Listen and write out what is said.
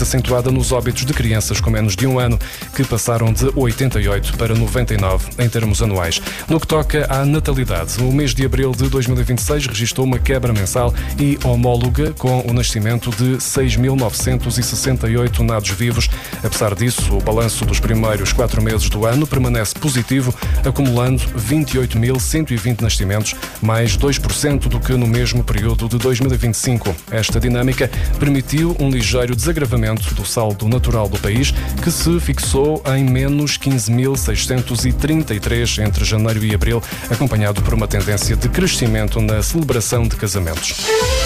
acentuada nos óbitos de crianças com menos de 1 ano, que passaram de 88 para 99 em termos anuais. No que toca à natalidade, o mês de abril de 2026 registrou uma quebra mensal e homóloga, com o nascimento de 6.968 nados vivos. Apesar disso, o balanço dos primeiros 4 meses do ano permanece positivo, acumulando 28.120 nascimentos, mais 2% do que no mesmo período de 2025. Esta dinâmica permitiu um ligeiro desagravamento do saldo natural do país, que se fixou em menos 15.633 entre janeiro e abril, acompanhado por uma tendência de crescimento na celebração de casamentos.